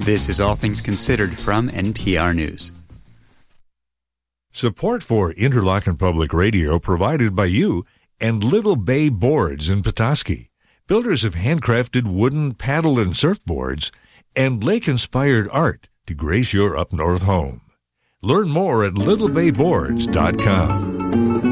This is All Things Considered from NPR News. Support for Interlochen Public Radio provided by you and Little Bay Boards in Petoskey, builders of handcrafted wooden paddle and surfboards and lake-inspired art to grace your up-north home. Learn more at littlebayboards.com.